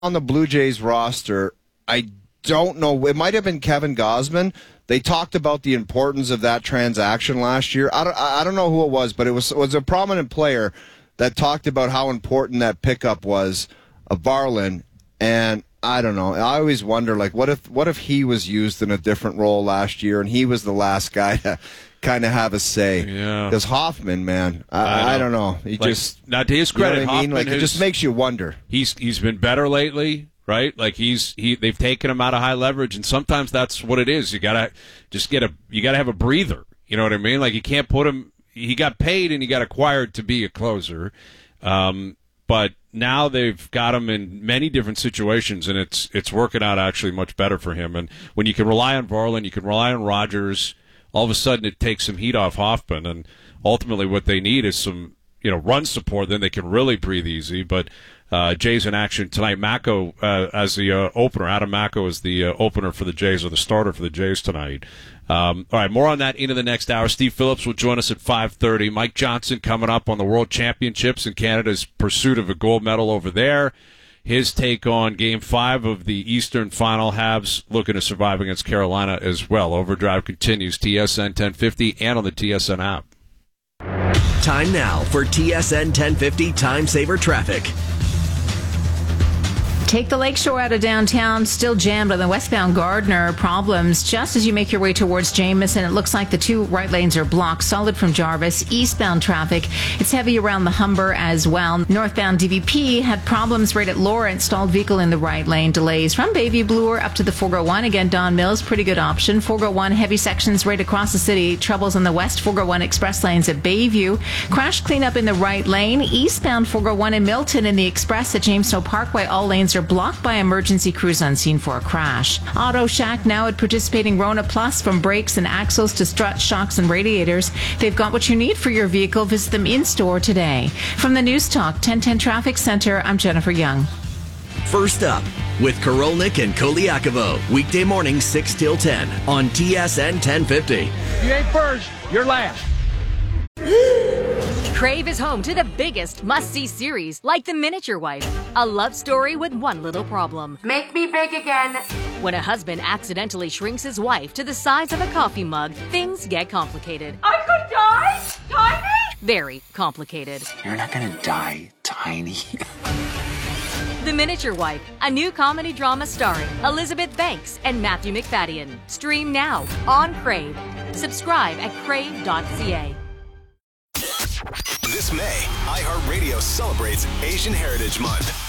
on the Blue Jays roster, I don't know. It might have been Kevin Gausman. They talked about the importance of that transaction last year. I don't know who it was, but it was a prominent player that talked about how important that pickup was of Varland. And I don't know. I always wonder, like, what if he was used in a different role last year and he was the last guy to kind of have a say? Yeah. Because Hoffman, man, I don't know. He just, now to his credit, you know what I mean? Like, it just makes you wonder. He's been better lately, right? Like they've taken him out of high leverage, and sometimes that's what it is. You gotta have a breather. You know what I mean? Like, you can't put him. He got paid and he got acquired to be a closer, but now they've got him in many different situations, and it's working out actually much better for him. And when you can rely on Varland, you can rely on Rogers. All of a sudden, it takes some heat off Hoffman, and ultimately, what they need is some run support. Then they can really breathe easy. But Jays in action tonight. Mako as the opener. Adam Mako is the opener for the Jays, or the starter for the Jays tonight. All right, more on that into the next hour. Steve Phillips will join us at 5:30. Mike Johnson coming up on the World Championships and Canada's pursuit of a gold medal over there. His take on Game 5 of the Eastern Final. Habs looking to survive against Carolina as well. Overdrive continues. TSN 1050 and on the TSN app. Time now for TSN 1050 Time Saver Traffic. Take the Lakeshore out of downtown, still jammed on the westbound Gardner. Problems just as you make your way towards Jameson. It looks like the two right lanes are blocked, solid from Jarvis. Eastbound traffic, it's heavy around the Humber as well. Northbound DVP had problems right at Lawrence, stalled vehicle in the right lane. Delays from Bayview Bloor up to the 401. Again, Don Mills, pretty good option. 401, heavy sections right across the city. Troubles on the west 401 express lanes at Bayview. Crash cleanup in the right lane. Eastbound 401 in Milton in the express at James Snow Parkway. All lanes are blocked by emergency crews on scene for a crash. Auto Shack now at participating Rona Plus, from brakes and axles to struts, shocks, and radiators. They've got what you need for your vehicle. Visit them in store today. From the News Talk 1010 Traffic Center, I'm Jennifer Young. First up with Korolnik and Koliakovo, weekday mornings 6 till 10 on TSN 1050. You ain't first, you're last. Crave is home to the biggest must-see series, like The Miniature Wife, a love story with one little problem. Make me big again. When a husband accidentally shrinks his wife to the size of a coffee mug, things get complicated. I could die tiny? Very complicated. You're not gonna die tiny. The Miniature Wife, a new comedy drama starring Elizabeth Banks and Matthew McFadden. Stream now on Crave. Subscribe at crave.ca. This May, iHeartRadio celebrates Asian Heritage Month.